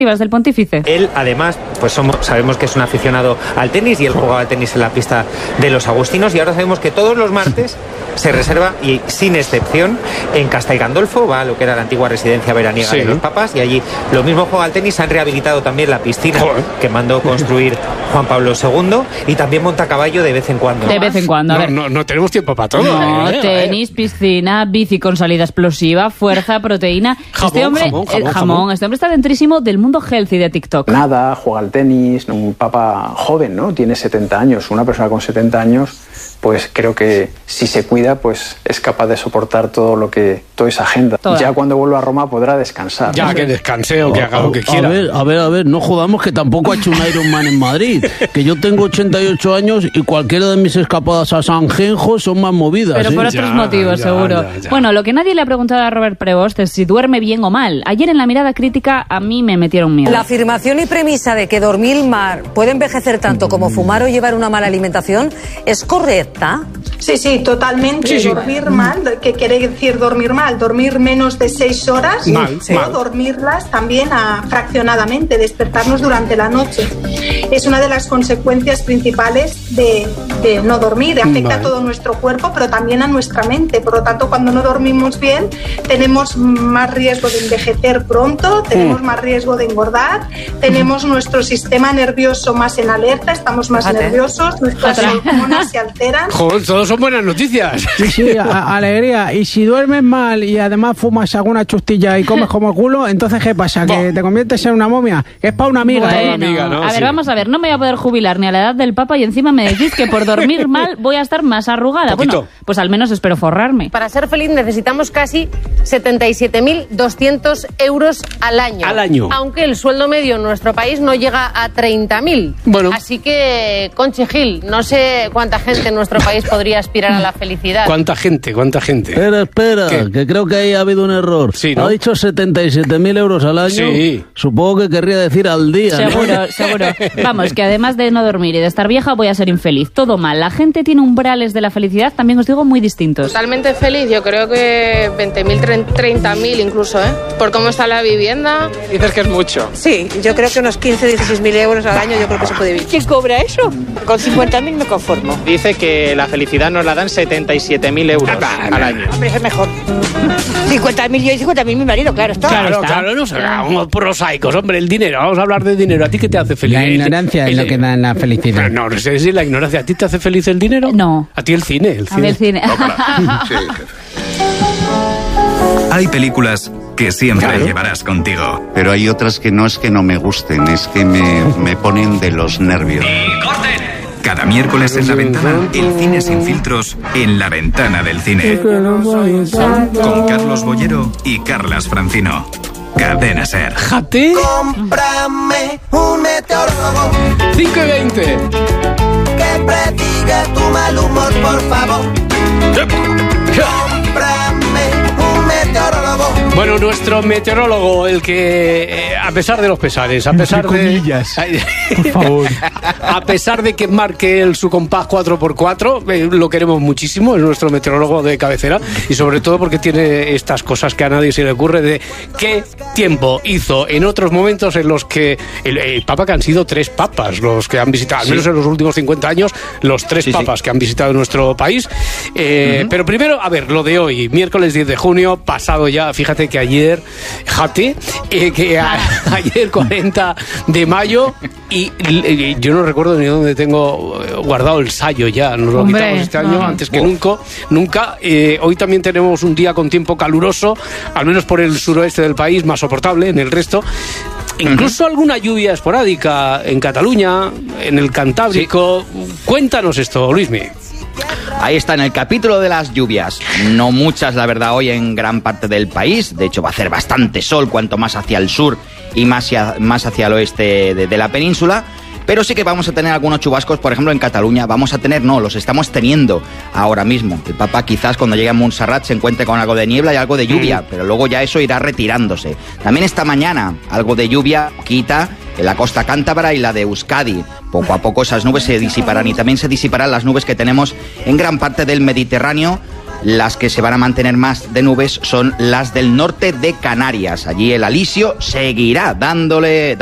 del pontífice. Él, además, pues sabemos que es un aficionado al tenis y él jugaba al tenis en la pista de los agustinos, y ahora sabemos que todos los martes se reserva, y sin excepción, en Castel Gandolfo, va a lo que era la antigua residencia veraniega de los papas, y allí lo mismo juega al tenis. Han rehabilitado también la piscina que mandó construir Juan Pablo II, y también monta a caballo de vez en cuando. De vez en cuando, a ver. No tenemos tiempo para todo. No, tenis, piscina, bici con salida explosiva, fuerza, proteína. Jamón. Este hombre está dentrísimo del mundo healthy de TikTok. Nada, juega al tenis, un papa joven, ¿no? Tiene 70 años. Una persona con 70 años, pues creo que si se cuida, pues es capaz de soportar toda esa agenda. Ya cuando vuelva a Roma podrá descansar. Ya, que descanse o que haga lo que quiera. A ver, no jodamos que tampoco ha hecho un Ironman en Madrid. Que yo tengo 88 años y cualquiera de mis escapadas a San Genjo son más movidas. Pero por otros motivos, seguro. Ya. Bueno, lo que nadie le ha preguntado a Robert Prevost es si duerme bien o mal. Ayer en la mirada crítica a mí me metieron miedo. La afirmación y premisa de que dormir mal puede envejecer tanto como fumar o llevar una mala alimentación es correcta. Sí, totalmente. Sí. Dormir mal, ¿qué quiere decir dormir mal? Dormir menos de 6 horas o dormirlas también fraccionadamente, despertarnos durante la noche. Es una de las consecuencias principales de no dormir. Afecta a todo nuestro cuerpo, pero también a nuestra mente. Por lo tanto, cuando no dormimos bien, tenemos más riesgo de envejecer pronto, tenemos más riesgo de engordar, tenemos nuestro sistema nervioso más en alerta, estamos más nerviosos, nuestras hormonas se alteran. Joder, todos son buenas noticias. Sí, alegría. Y si duermes mal y además fumas alguna chustilla y comes como culo, entonces ¿qué pasa? ¿Que te conviertes en una momia? Es para una amiga. Bueno, a ver, vamos a ver, no me voy a poder jubilar ni a la edad del Papa y encima me decís que por dormir mal voy a estar más arrugada. Bueno, pues al menos espero forrarme. Para ser feliz necesitamos casi 77.200 euros al año. Aunque el sueldo medio en nuestro país no llega a 30.000. Bueno. Así que, Conchi Gil, no sé cuánta gente en nuestro país podría aspirar a la felicidad. ¿Cuánta gente? Espera, que creo que ahí ha habido un error. Sí, ¿no? Ha dicho 77.000 euros al año. Sí. Supongo que querría decir al día. Seguro. Vamos, que además de no dormir y de estar vieja, voy a ser infeliz. Todo mal. La gente tiene umbrales de la felicidad, también os digo, muy distintos. Totalmente feliz, yo creo que 20.000, 30.000 incluso, ¿eh? Por cómo está la vivienda. Dices que es mucho. Sí, yo creo que unos 15, 16.000 euros al año yo creo que se puede vivir. ¿Quién cobra eso? Con 50.000 me conformo. Dice que la felicidad nos la dan 77.000 euros al año. Hombre, es mejor. 50.000 yo y 50.000 mi marido, claro está. Claro, no somos prosaicos, hombre, el dinero. Vamos a hablar de dinero. ¿A ti qué te hace feliz? La ignorancia es lo que da la felicidad. No sé si la ignorancia. ¿A ti te hace feliz el dinero? No. ¿A ti el cine? A mí el cine. Sí, hay películas que siempre llevarás contigo. Pero hay otras que no es que no me gusten, es que me ponen de los nervios. Cada miércoles en La Ventana, el cine sin filtros en La Ventana del Cine. Con Carlos Bollero y Carlas Francino. Cadena SER. ¡Jate! Cómprame un meteorólogo 5:20. que prediga tu mal humor, por favor. Cómprame un meteorólogo. Bueno, nuestro meteorólogo, el que, a pesar de los pesares, a pesar por favor. A pesar de que marque su compás 4x4, lo queremos muchísimo, es nuestro meteorólogo de cabecera, y sobre todo porque tiene estas cosas que a nadie se le ocurre de qué tiempo hizo en otros momentos en los que el Papa, que han sido 3 papas los que han visitado, al menos en los últimos 50 años, los 3 papas que han visitado nuestro país. Pero primero, a ver, lo de hoy, miércoles 10 de junio, pasado ya, fíjate que ayer, ayer 40 de mayo, y yo no recuerdo ni dónde tengo guardado el sayo ya, nos lo quitamos este año, antes que nunca. Hoy también tenemos un día con tiempo caluroso, al menos por el suroeste del país, más soportable, en el resto. Incluso alguna lluvia esporádica en Cataluña, en el Cantábrico. Cuéntanos esto, Luismi. Ahí está, en el capítulo de las lluvias. No muchas, la verdad, hoy en gran parte del país. De hecho, va a hacer bastante sol, cuanto más hacia el sur y más hacia el oeste de la península. Pero sí que vamos a tener algunos chubascos, por ejemplo, en Cataluña. Los estamos teniendo ahora mismo. El Papa quizás cuando llegue a Montserrat se encuentre con algo de niebla y algo de lluvia, pero luego ya eso irá retirándose. También esta mañana, algo de lluvia quita en la costa cántabra y la de Euskadi. Poco a poco esas nubes se disiparán, y también se disiparán las nubes que tenemos en gran parte del Mediterráneo, Las que se van a mantener más de nubes son las del norte de Canarias. Allí el alisio seguirá dándole